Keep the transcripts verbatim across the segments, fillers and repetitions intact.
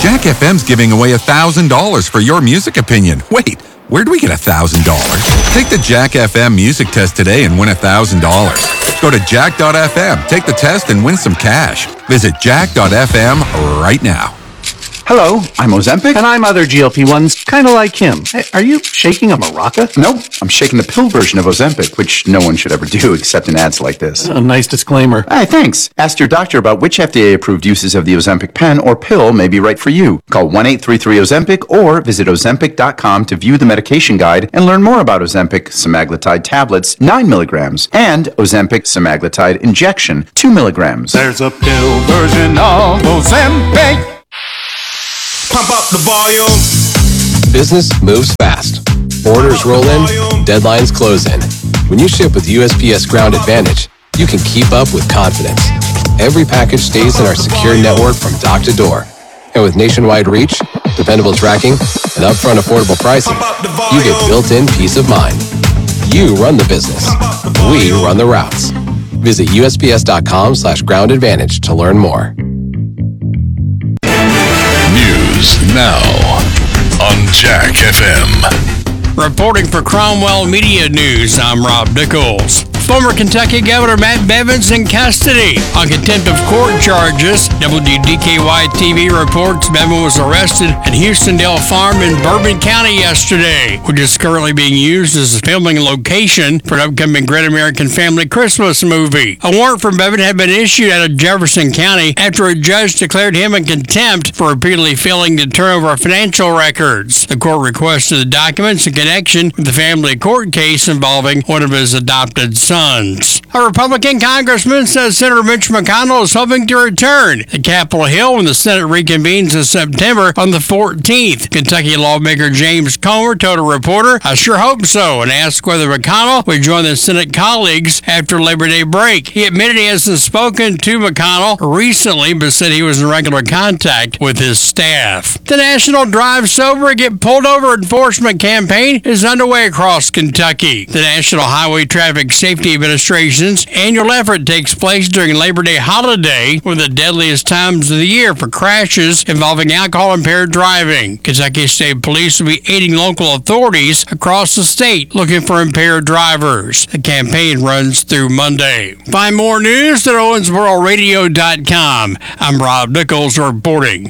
Jack F M's giving away one thousand dollars for your music opinion. Wait, where do we get one thousand dollars? Take the Jack F M music test today and win one thousand dollars. Go to jack dot f m, take the test, and win some cash. Visit jack dot f m right now. Hello, I'm Ozempic. And I'm other G L P ones, kind of like him. Hey, are you shaking a maraca? Nope, I'm shaking the pill version of Ozempic, which no one should ever do except in ads like this. A nice disclaimer. Hey, thanks. Ask your doctor about which F D A-approved uses of the Ozempic pen or pill may be right for you. Call one eight three three Ozempic or visit ozempic dot com to view the medication guide and learn more about Ozempic semaglutide tablets, nine milligrams, and Ozempic semaglutide injection, two milligrams. There's a pill version of Ozempic. Pump up the volume. Business moves fast. Orders roll in, deadlines close in. When you ship with U S P S Ground Advantage, you can keep up with confidence. Every package stays in our secure network from dock to door. And with nationwide reach, dependable tracking, and upfront affordable pricing, you get built-in peace of mind. You run the business. We run the routes. Visit U S P S dot com slash ground advantage to learn more. News now on Jack F M. Reporting for Cromwell Media News, I'm Rob Nichols. Former Kentucky Governor Matt Bevin's in custody on contempt of court charges. W D K Y T V reports Bevin was arrested at Houstondale Farm in Bourbon County yesterday, which is currently being used as a filming location for an upcoming Great American Family Christmas movie. A warrant for Bevin had been issued out of Jefferson County after a judge declared him in contempt for repeatedly failing to turn over financial records. The court requested the documents in connection with the family court case involving one of his adopted sons. A Republican congressman says Senator Mitch McConnell is hoping to return to Capitol Hill when the Senate reconvenes in September on the fourteenth. Kentucky lawmaker James Comer told a reporter, "I sure hope so," and asked whether McConnell would join the Senate colleagues after Labor Day break. He admitted he hasn't spoken to McConnell recently, but said he was in regular contact with his staff. The National Drive Sober, Get Pulled Over enforcement campaign is underway across Kentucky. The National Highway Traffic Safety Administration's annual effort takes place during Labor Day holiday, one of the deadliest times of the year for crashes involving alcohol-impaired driving. Kentucky State Police will be aiding local authorities across the state looking for impaired drivers. The campaign runs through Monday. Find more news at owensboro radio dot com. I'm Rob Nichols reporting.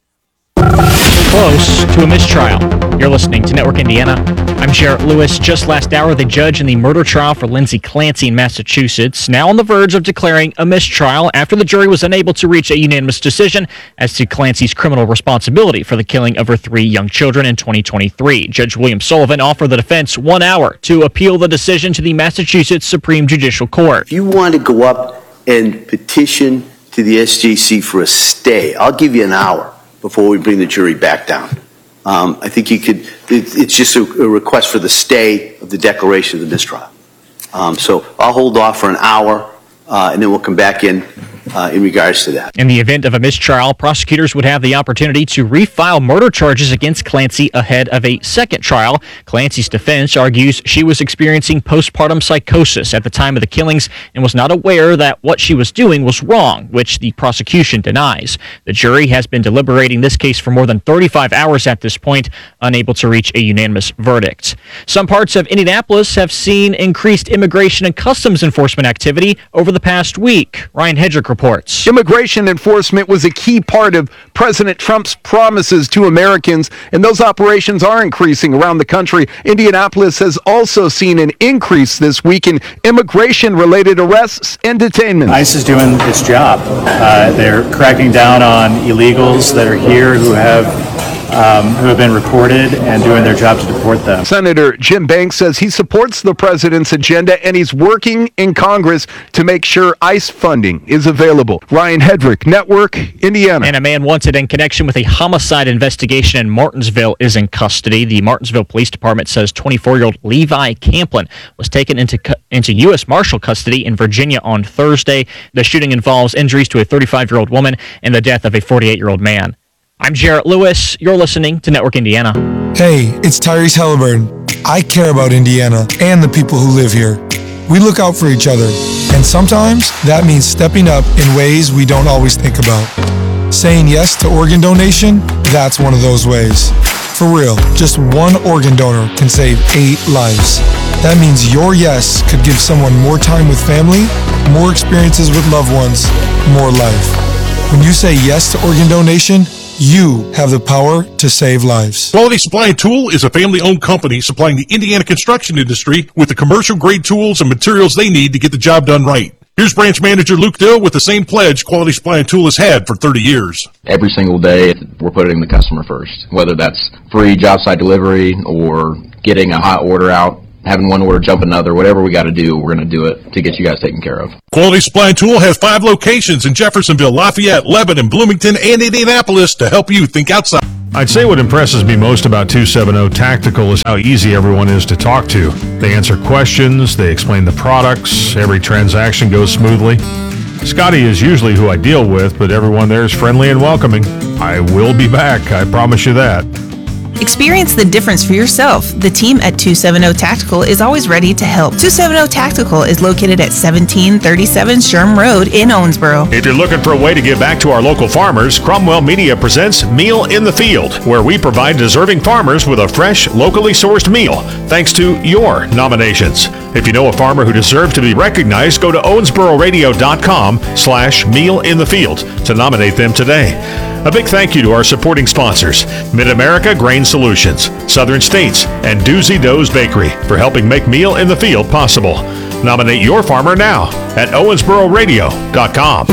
Close to a mistrial. You're listening to Network Indiana. I'm Jarrett Lewis. Just last hour, the judge in the murder trial for Lindsay Clancy in Massachusetts now on the verge of declaring a mistrial after the jury was unable to reach a unanimous decision as to Clancy's criminal responsibility for the killing of her three young children in twenty twenty-three. Judge William Sullivan offered the defense one hour to appeal the decision to the Massachusetts Supreme Judicial Court. If you want to go up and petition to the S J C for a stay, I'll give you an hour before we bring the jury back down. Um, I think you could, it, it's just a, a request for the stay of the declaration of the mistrial. Um, so I'll hold off for an hour uh, and then we'll come back in uh, in regards to that. In the event of a mistrial, prosecutors would have the opportunity to refile murder charges against Clancy ahead of a second trial. Clancy's defense argues she was experiencing postpartum psychosis at the time of the killings and was not aware that what she was doing was wrong, which the prosecution denies. The jury has been deliberating this case for more than thirty-five hours at this point, unable to reach a unanimous verdict. Some parts of Indianapolis have seen increased immigration and customs enforcement activity over the past week. Ryan Hedrick reports. Immigration enforcement was a key part of President Trump's promises to Americans, and those operations are increasing around the country. Indianapolis has also seen an increase this week in immigration-related arrests and detainments. ICE is doing its job. Uh, they're cracking down on illegals that are here who have Um, who have been reported and doing their job to deport them. Senator Jim Banks says he supports the president's agenda and he's working in Congress to make sure ICE funding is available. Ryan Hedrick, Network, Indiana. And a man wanted in connection with a homicide investigation in Martinsville is in custody. The Martinsville Police Department says twenty-four-year-old Levi Camplin was taken into into U S Marshal custody in Virginia on Thursday. The shooting involves injuries to a thirty-five-year-old woman and the death of a forty-eight-year-old man. I'm Jarrett Lewis. You're listening to Network Indiana. Hey, it's Tyrese Halliburton. I care about Indiana and the people who live here. We look out for each other, and sometimes that means stepping up in ways we don't always think about. Saying yes to organ donation, that's one of those ways. For real, just one organ donor can save eight lives. That means your yes could give someone more time with family, more experiences with loved ones, more life. When you say yes to organ donation, you have the power to save lives. Quality Supply and Tool is a family-owned company supplying the Indiana construction industry with the commercial-grade tools and materials they need to get the job done right. Here's branch manager Luke Dill with the same pledge Quality Supply and Tool has had for thirty years. Every single day, we're putting the customer first, whether that's free job site delivery or getting a hot order out, having one order jump another, whatever we got to do, we're going to do it to get you guys taken care of. Quality Supply and Tool has five locations in Jeffersonville, Lafayette, Lebanon, Bloomington, and Indianapolis to help you think outside. I'd say what impresses me most about two seventy Tactical is how easy everyone is to talk to. They answer questions, they explain the products, every transaction goes smoothly. Scotty is usually who I deal with, but everyone there is friendly and welcoming. I will be back, I promise you that. Experience the difference for yourself. The team at two seventy Tactical is always ready to help. two seventy Tactical is located at seventeen thirty-seven Sherm Road in Owensboro. If you're looking for a way to give back to our local farmers, Cromwell Media presents Meal in the Field, where we provide deserving farmers with a fresh, locally sourced meal, thanks to your nominations. If you know a farmer who deserves to be recognized, go to owensbororadio.com slash meal in the field to nominate them today. A big thank you to our supporting sponsors, Mid-America Grain Solutions, Southern States, and Doozy Doe's Bakery for helping make Meal in the Field possible. Nominate your farmer now at owensboro radio dot com.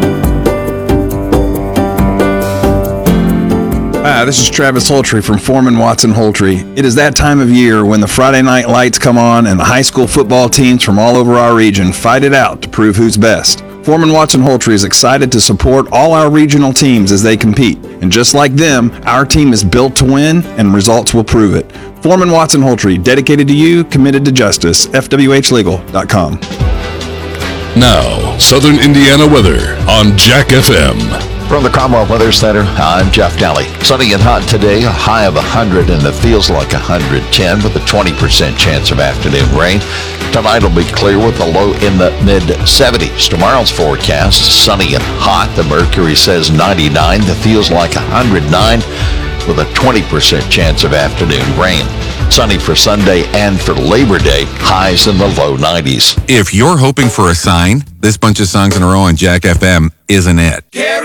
Hi, this is Travis Holtry from Foreman Watson Holtry. It is that time of year when the Friday night lights come on and the high school football teams from all over our region fight it out to prove who's best. Foreman Watson Holtry is excited to support all our regional teams as they compete. And just like them, our team is built to win, and results will prove it. Foreman Watson Holtry, dedicated to you, committed to justice. F W H legal dot com. Now, Southern Indiana weather on Jack F M. From the Cromwell Weather Center, I'm Jeff Daly. Sunny and hot today, a high of one hundred, and it feels like one hundred ten with a twenty percent chance of afternoon rain. Tonight will be clear with a low in the mid seventies. Tomorrow's forecast, sunny and hot. The mercury says ninety-nine. That feels like one hundred nine with a twenty percent chance of afternoon rain. Sunny for Sunday and for Labor Day, highs in the low nineties. If you're hoping for a sign, this bunch of songs in a row on Jack F M isn't it.